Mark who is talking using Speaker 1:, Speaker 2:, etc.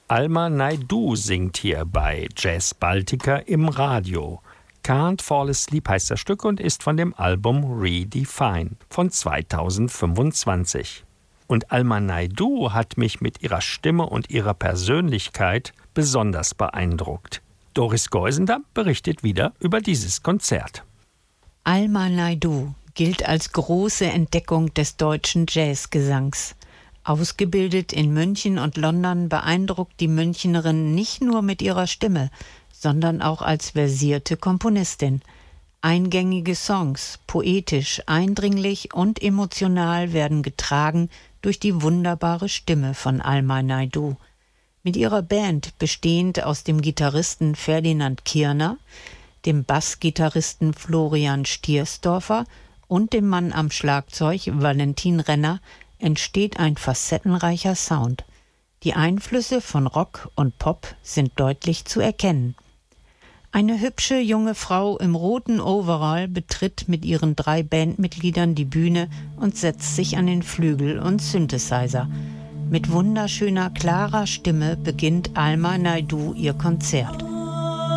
Speaker 1: Alma Naidoo singt hier bei Jazz Baltica im Radio. Can't Fall Asleep heißt das Stück und ist von dem Album Redefine von 2025. Und Alma Naidoo hat mich mit ihrer Stimme und ihrer Persönlichkeit besonders beeindruckt. Doris Geusender berichtet wieder über dieses Konzert.
Speaker 2: Alma Naidoo gilt als große Entdeckung des deutschen Jazzgesangs. Ausgebildet in München und London beeindruckt die Münchnerin nicht nur mit ihrer Stimme, sondern auch als versierte Komponistin. Eingängige Songs, poetisch, eindringlich und emotional, werden getragen durch die wunderbare Stimme von Alma Naidoo. Mit ihrer Band, bestehend aus dem Gitarristen Ferdinand Kirner, dem Bassgitarristen Florian Stiersdorfer und dem Mann am Schlagzeug Valentin Renner, entsteht ein facettenreicher Sound. Die Einflüsse von Rock und Pop sind deutlich zu erkennen. Eine hübsche junge Frau im roten Overall betritt mit ihren 3 Bandmitgliedern die Bühne und setzt sich an den Flügel und Synthesizer. Mit wunderschöner, klarer Stimme beginnt Alma Naidoo ihr Konzert.